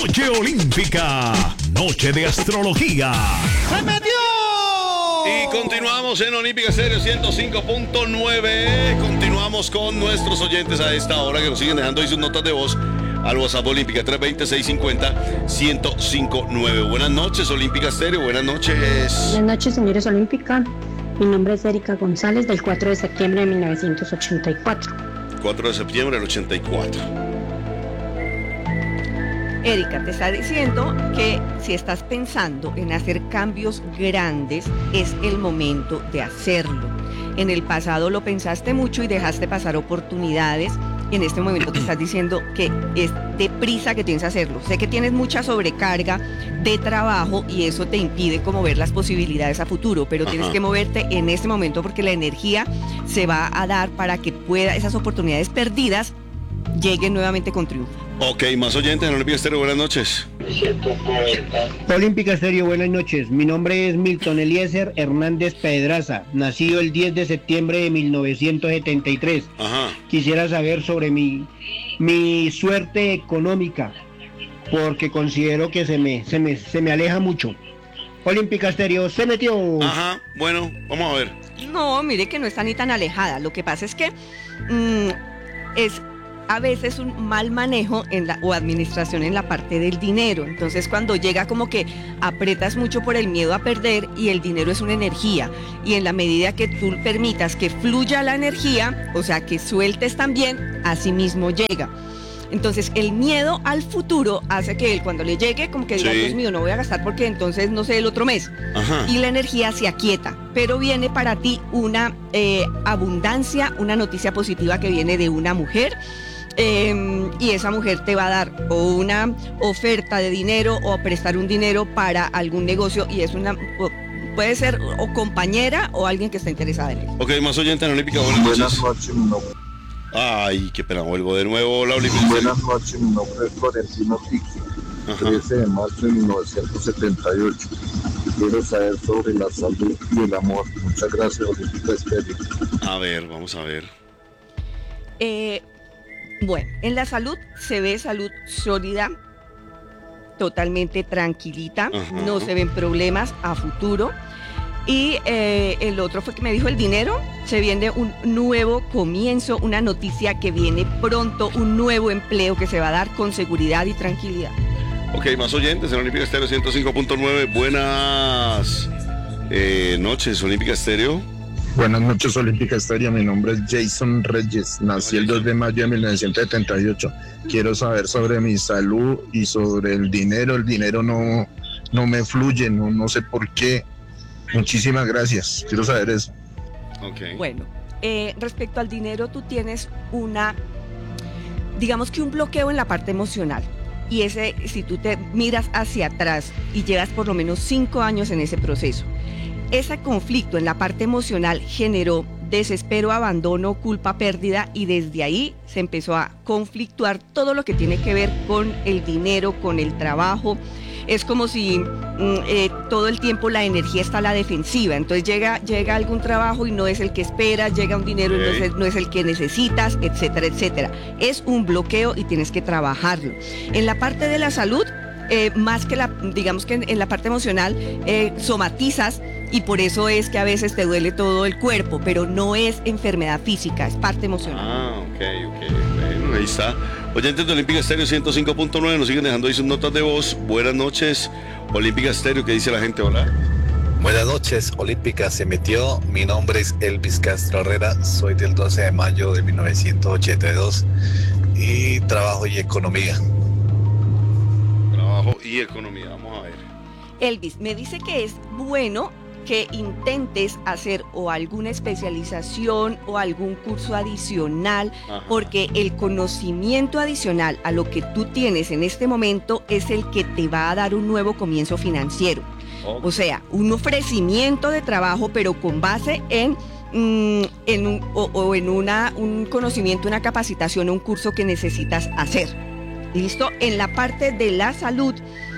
Noche Olímpica, noche de astrología. ¡Se metió! Y continuamos en Olímpica Estéreo 105.9. Continuamos con nuestros oyentes a esta hora que nos siguen dejando ahí sus notas de voz al WhatsApp Olímpica 320-650-1059. Buenas noches, Olímpica Estéreo. Buenas noches. Buenas noches, señores Olímpica. Mi nombre es Erika González, del 4 de septiembre de 1984. 4 de septiembre del 84. Erika, te está diciendo que si estás pensando en hacer cambios grandes, es el momento de hacerlo. En el pasado lo pensaste mucho y dejaste pasar oportunidades. En este momento te estás diciendo que es deprisa que tienes que hacerlo. Sé que tienes mucha sobrecarga de trabajo y eso te impide como ver las posibilidades a futuro, pero tienes que moverte en este momento porque la energía se va a dar para que esas oportunidades perdidas lleguen nuevamente con triunfo. Ok, más oyentes en Olímpica Estéreo, buenas noches. Olímpica Estéreo, buenas noches. Mi nombre es Milton Eliezer Hernández Pedraza, nacido el 10 de septiembre de 1973. Ajá. Quisiera saber sobre mi suerte económica, porque considero que se me aleja mucho. Olímpica Estéreo, se metió. Ajá, bueno, vamos a ver. No, mire que no está ni tan alejada. Lo que pasa es que es a veces un mal manejo o administración en la parte del dinero. Entonces cuando llega como que apretas mucho por el miedo a perder y el dinero es una energía. Y en la medida que tú permitas que fluya la energía, o sea que sueltes también, así mismo llega. Entonces el miedo al futuro hace que él cuando le llegue como que diga, Dios mío, no voy a gastar porque entonces no sé el otro mes. Ajá. Y la energía se aquieta, pero viene para ti una abundancia, una noticia positiva que viene de una mujer. Y esa mujer te va a dar o una oferta de dinero o prestar un dinero para algún negocio y puede ser o compañera o alguien que está interesada en él. Ok, más oyentes en Olímpica, buenas noches. Mi nombre. Ay, qué pena, vuelvo de nuevo. Hola, Olímpica. Buenas noches, mi nombre es Florentino Tiki, 13 de marzo de 1978. Quiero saber sobre la salud y el amor. Muchas gracias, Olímpica Estéreo. A ver, vamos a ver. Bueno, en la salud se ve salud sólida, totalmente tranquilita, no se ven problemas a futuro. Y el otro fue que me dijo el dinero, se viene un nuevo comienzo, una noticia que viene pronto, un nuevo empleo que se va a dar con seguridad y tranquilidad. Ok, más oyentes en Olímpica Estéreo 105.9. Buenas noches, Olímpica Estéreo. Buenas noches, Olímpica Estéreo. Mi nombre es Jason Reyes. Nací el 2 de mayo de 1978. Quiero saber sobre mi salud y sobre el dinero. El dinero no me fluye, no sé por qué. Muchísimas gracias. Quiero saber eso. Okay. Bueno, respecto al dinero, tú tienes digamos que un bloqueo en la parte emocional. Y si tú te miras hacia atrás y llevas por lo menos 5 años en ese proceso, ese conflicto en la parte emocional generó desespero, abandono, culpa, pérdida, y desde ahí se empezó a conflictuar todo lo que tiene que ver con el dinero, con el trabajo. Es como si todo el tiempo la energía está a la defensiva. Entonces llega algún trabajo y no es el que esperas, llega un dinero y no es el que necesitas, etcétera, etcétera. Es un bloqueo y tienes que trabajarlo. En la parte de la salud, más que digamos que en la parte emocional, somatizas, y por eso es que a veces te duele todo el cuerpo, pero no es enfermedad física, es parte emocional. Ok. Bueno, ahí está. Oyentes de Olímpica Estéreo 105.9, nos siguen dejando ahí sus notas de voz. Buenas noches, Olímpica Estéreo, ¿qué dice la gente? Hola. Buenas noches, Olímpica se metió. Mi nombre es Elvis Castro Herrera, soy del 12 de mayo de 1982 y trabajo y economía. Trabajo y economía, vamos a ver. Elvis, me dice que es bueno que intentes hacer o alguna especialización o algún curso adicional, porque el conocimiento adicional a lo que tú tienes en este momento es el que te va a dar un nuevo comienzo financiero. O sea, un ofrecimiento de trabajo, pero con base en un conocimiento, una capacitación, un curso que necesitas hacer. ¿Listo? En la parte de la salud,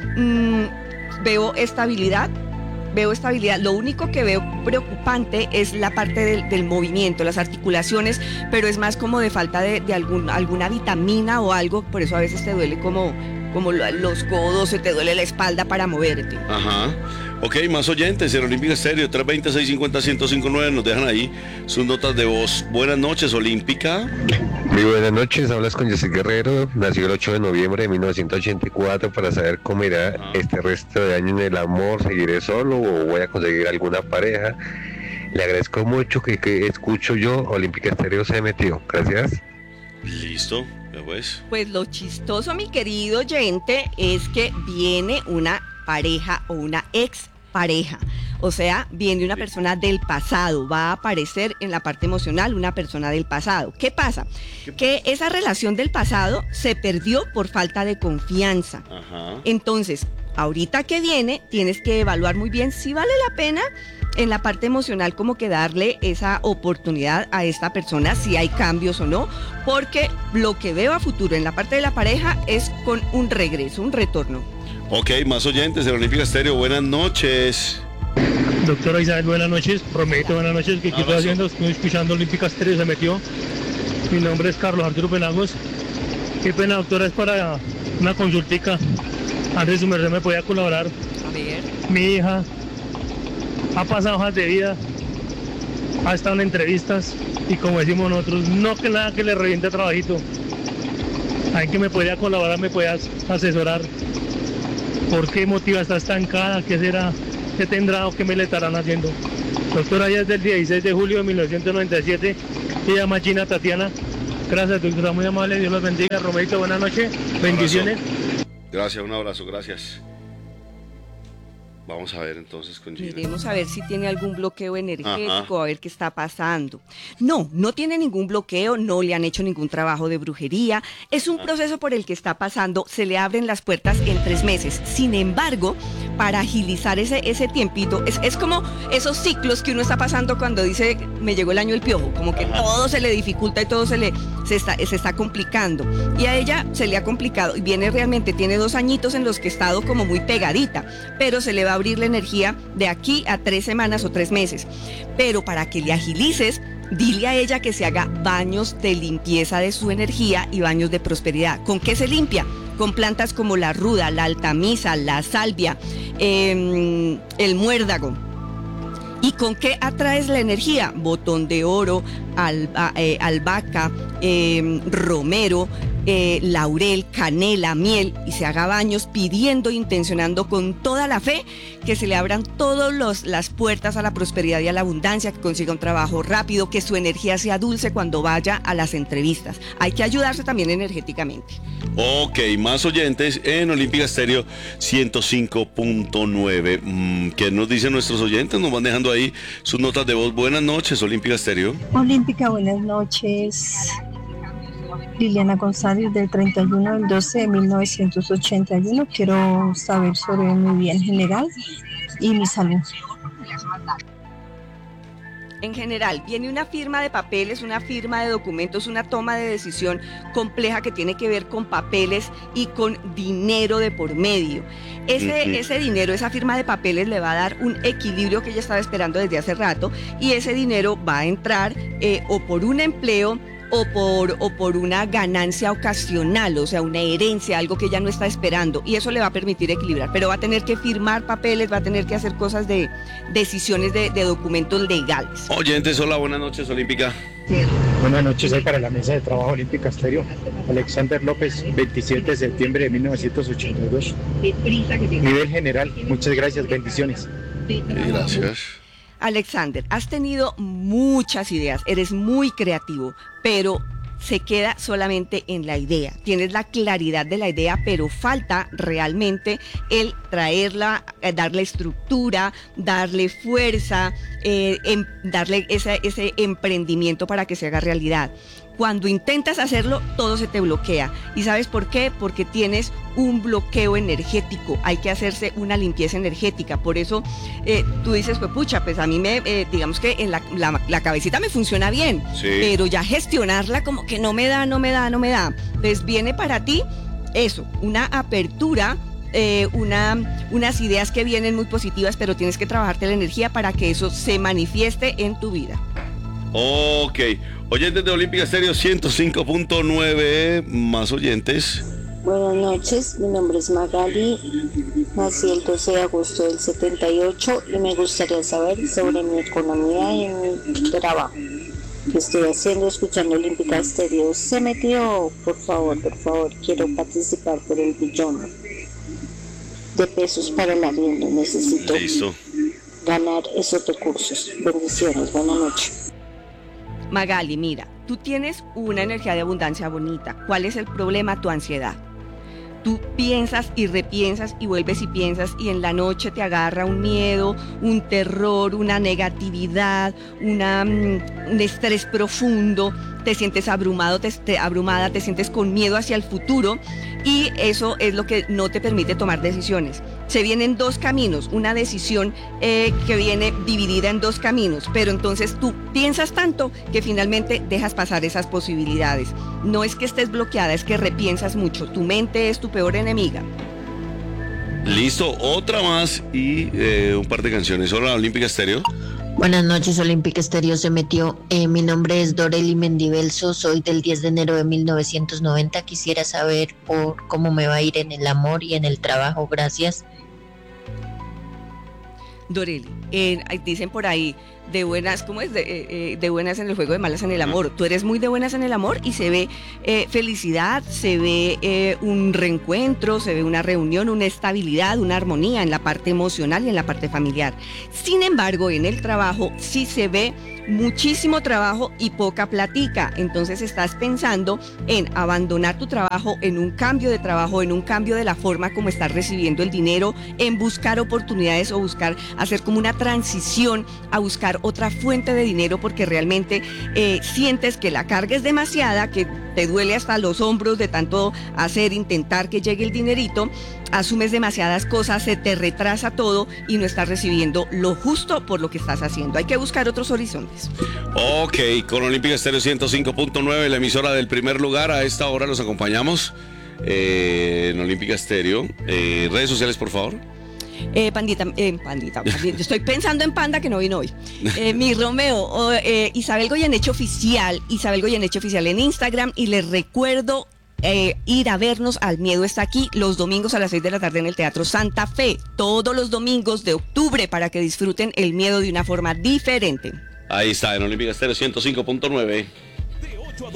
veo estabilidad. Lo único que veo preocupante es la parte del movimiento, las articulaciones, pero es más como de falta de alguna vitamina o algo, por eso a veces te duele como como los codos, se te duele la espalda para moverte. Ajá. Ok, más oyentes en Olímpica Estéreo, 320-650-1059, nos dejan ahí sus notas de voz. Buenas noches, Olímpica. Muy buenas noches, hablas con José Guerrero, nació el 8 de noviembre de 1984, para saber cómo irá este resto de año en el amor, seguiré solo o voy a conseguir alguna pareja. Le agradezco mucho que escucho yo, Olímpica Estéreo se metió, gracias. Listo, pues. Pues lo chistoso, mi querido oyente, es que viene una pareja o una ex pareja, o sea, viene una persona del pasado, va a aparecer en la parte emocional una persona del pasado. ¿Qué pasa? Que esa relación del pasado se perdió por falta de confianza. Ajá. Entonces, ahorita que viene, tienes que evaluar muy bien si vale la pena en la parte emocional como que darle esa oportunidad a esta persona, si hay cambios o no, porque lo que veo a futuro en la parte de la pareja es con un regreso, un retorno. Ok, más oyentes en Olímpica Estéreo, buenas noches. Doctora Isabel, buenas noches. Prometo, buenas noches. ¿Qué estoy haciendo? Estoy escuchando Olímpica Estéreo, se metió. Mi nombre es Carlos Arturo Penagos. Qué pena, doctora, es para una consultica. Antes su merced me podía colaborar. A ver. Mi hija ha pasado hojas de vida, ha estado en entrevistas y, como decimos nosotros, no que nada que le reviente trabajito. Alguien que me podría colaborar, me puede asesorar. ¿Por qué motiva está estancada? ¿Qué será? ¿Qué tendrá o qué me le estarán haciendo? Doctora, ya es del 16 de julio de 1997. Se llama Gina Tatiana. Gracias, doctora, muy amable. Dios los bendiga. Romerito, buenas noches. Bendiciones. Gracias, un abrazo, gracias. Vamos a ver entonces con Gina. Miremos a ver si tiene algún bloqueo energético, a ver qué está pasando. No tiene ningún bloqueo, no le han hecho ningún trabajo de brujería. Es un proceso por el que está pasando, se le abren las puertas en 3 meses. Sin embargo, para agilizar ese tiempito, es como esos ciclos que uno está pasando cuando dice, me llegó el año del piojo, como que todo se le dificulta y todo se está complicando. Y a ella se le ha complicado, y tiene 2 añitos en los que ha estado como muy pegadita, pero se le va a abrir la energía de aquí a 3 semanas o 3 meses. Pero para que le agilices, dile a ella que se haga baños de limpieza de su energía y baños de prosperidad. ¿Con qué se limpia? Con plantas como la ruda, la altamisa, la salvia, el muérdago. ¿Y con qué atraes la energía? Botón de oro, albahaca, romero, laurel, canela, miel, y se haga baños pidiendo, intencionando con toda la fe que se le abran todas las puertas a la prosperidad y a la abundancia, que consiga un trabajo rápido, que su energía sea dulce cuando vaya a las entrevistas. Hay que ayudarse también energéticamente. Ok, más oyentes en Olímpica Estéreo 105.9. ¿Qué nos dicen nuestros oyentes? Nos van dejando ahí sus notas de voz. Buenas noches, Olímpica Estéreo. Olímpica, buenas noches. Liliana González, del 31 del 12 de 1981. Quiero saber sobre mi bien general y mi salud. En general, viene una firma de papeles, una firma de documentos, una toma de decisión compleja que tiene que ver con papeles y con dinero de por medio. Ese dinero, esa firma de papeles le va a dar un equilibrio que ella estaba esperando desde hace rato, y ese dinero va a entrar o por un empleo o por una ganancia ocasional, o sea, una herencia, algo que ella no está esperando, y eso le va a permitir equilibrar, pero va a tener que firmar papeles, va a tener que hacer cosas de decisiones de documentos legales. Oyentes, hola, buenas noches, Olímpica. Buenas noches, soy para la mesa de trabajo Olímpica Estéreo. Alexander López, 27 de septiembre de 1982. Nivel general, muchas gracias, bendiciones. Gracias. Alexander, has tenido muchas ideas, eres muy creativo, pero se queda solamente en la idea. Tienes la claridad de la idea, pero falta realmente el traerla, darle estructura, darle fuerza, darle ese emprendimiento para que se haga realidad. Cuando intentas hacerlo, todo se te bloquea. ¿Y sabes por qué? Porque tienes un bloqueo energético. Hay que hacerse una limpieza energética. Por eso tú dices, pues pucha, pues a mí digamos que en la cabecita me funciona bien, sí, pero ya gestionarla como que no me da. Entonces viene para ti eso, una apertura, unas ideas que vienen muy positivas, pero tienes que trabajarte la energía para que eso se manifieste en tu vida. Ok, oyentes de Olímpica Estéreo 105.9, más oyentes. Buenas noches, mi nombre es Magali, nací el 12 de agosto del 78 y me gustaría saber sobre mi economía y mi trabajo. ¿Qué estoy haciendo escuchando Olímpica Estéreo? Se metió, por favor, quiero participar por el 1.000.000.000 de pesos para el arriendo. Necesito ganar esos recursos. Bendiciones, buenas noches. Magali, mira, tú tienes una energía de abundancia bonita. ¿Cuál es el problema? Tu ansiedad. Tú piensas y repiensas y vuelves y piensas y en la noche te agarra un miedo, un terror, una negatividad, un estrés profundo, te sientes abrumado, abrumada, te sientes con miedo hacia el futuro y eso es lo que no te permite tomar decisiones. Se vienen dos caminos, una decisión que viene dividida en dos caminos, pero entonces tú piensas tanto que finalmente dejas pasar esas posibilidades. No es que estés bloqueada, es que repiensas mucho. Tu mente es tu peor enemiga. Listo, otra más y un par de canciones. Hola, Olímpica Estéreo. Buenas noches, Olímpica Estéreo se metió. Mi nombre es Doreli Mendivelso, soy del 10 de enero de 1990. Quisiera saber por cómo me va a ir en el amor y en el trabajo. Gracias. Doreli, dicen por ahí, de buenas, ¿cómo es? De buenas en el juego, de malas en el amor. Tú eres muy de buenas en el amor y se ve felicidad, se ve un reencuentro, se ve una reunión, una estabilidad, una armonía en la parte emocional y en la parte familiar. Sin embargo, en el trabajo sí se ve muchísimo trabajo y poca platica. Entonces estás pensando en abandonar tu trabajo, en un cambio de trabajo, en un cambio de la forma como estás recibiendo el dinero, en buscar oportunidades o buscar hacer como una transición a buscar otra fuente de dinero porque realmente sientes que la carga es demasiada, que te duele hasta los hombros de tanto intentar que llegue el dinerito, asumes demasiadas cosas, se te retrasa todo y no estás recibiendo lo justo por lo que estás haciendo. Hay que buscar otros horizontes. Ok, con Olímpica Estéreo 105.9, la emisora del primer lugar. A esta hora los acompañamos en Olímpica Estéreo. Redes sociales, por favor. Pandita, estoy pensando en Panda que no vino hoy. Mi Romeo, Isabel Goyeneche Oficial en Instagram, y les recuerdo ir a vernos al Miedo Está Aquí los domingos a las 6 de la tarde en el Teatro Santa Fe, todos los domingos de octubre, para que disfruten el miedo de una forma diferente. Ahí está, en Olímpica Estéreo 105.9.